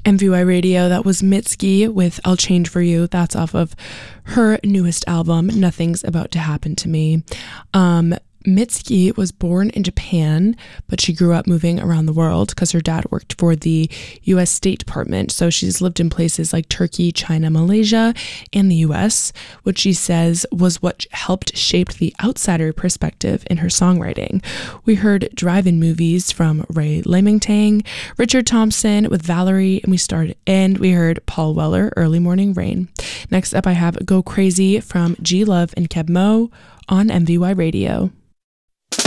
MVY Radio, that was Mitski with I'll Change For You. That's off of her newest album, Nothing's About to Happen to Me. Mitski was born in Japan, but she grew up moving around the world because her dad worked for the U.S. State Department. So she's lived in places like Turkey, China, Malaysia, and the U.S., which she says was what helped shape the outsider perspective in her songwriting. We heard Drive-In Movies from Ray Lamingtang, Richard Thompson with Valerie, and we heard Paul Weller, Early Morning Rain. Next up, I have Go Crazy from G Love and Keb Mo on MVY Radio.